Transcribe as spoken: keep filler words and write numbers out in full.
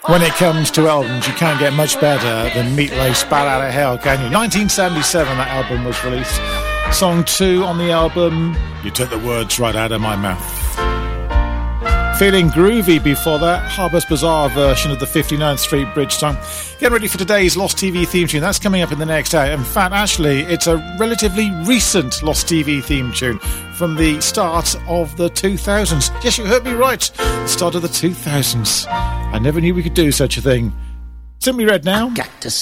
When it comes to albums, you can't get much better than Meat Loaf Spat Out of Hell, can you? nineteen seventy-seven, that album was released. Song two on the album, You Took the Words Right Out of My Mouth. Feeling Groovy before that, Harper's Bazaar version of the fifty-ninth Street Bridge song. Getting ready for today's Lost T V theme tune. That's coming up in the next hour. In fact, actually, it's a relatively recent Lost T V theme tune from the start of the two thousands. Yes, you heard me right. The start of the two thousands. I never knew we could do such a thing. Simply Red now. Got to